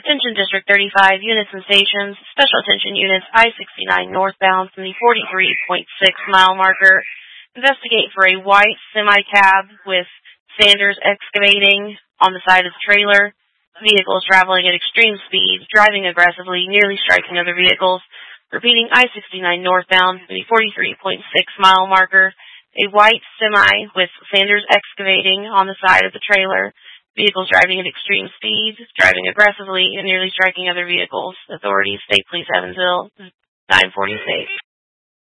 Attention District 35 units and stations. Special attention units I-69 northbound from the 43.6-mile marker. Investigate for a white semi-cab with Sanders Excavating on the side of the trailer. Vehicles traveling at extreme speed, driving aggressively, nearly striking other vehicles. Repeating I-69 northbound from the 43.6-mile marker. A white semi with Sanders Excavating on the side of the trailer. Vehicles driving at extreme speed, driving aggressively, and nearly striking other vehicles. Authorities, State Police Evansville, 946.